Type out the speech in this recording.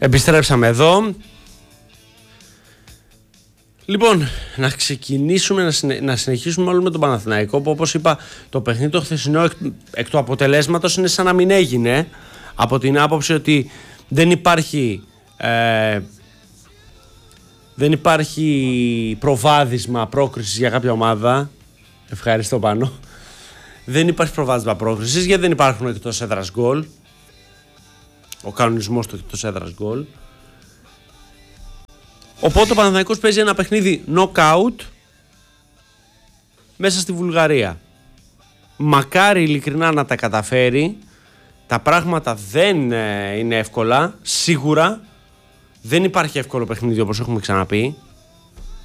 Επιστρέψαμε εδώ. Λοιπόν, να ξεκινήσουμε να συνεχίσουμε όλο με τον Παναθηναϊκό, που όπως είπα το παιχνίδι το χθεσινό εκ του αποτελέσματος είναι σαν να μην έγινε, από την άποψη ότι δεν υπάρχει προβάδισμα πρόκρισης για κάποια ομάδα. Ευχαριστώ Πάνο. Δεν υπάρχει προβάδισμα πρόκρισης γιατί δεν υπάρχουν εκτός έδρας γκολ. Ο κανονισμός του εκτός έδρας γκολ. Οπότε ο Παναθηναϊκός παίζει ένα παιχνίδι knockout μέσα στη Βουλγαρία. Μακάρι ειλικρινά να τα καταφέρει. Τα πράγματα δεν είναι εύκολα. Σίγουρα δεν υπάρχει εύκολο παιχνίδι όπως έχουμε ξαναπεί.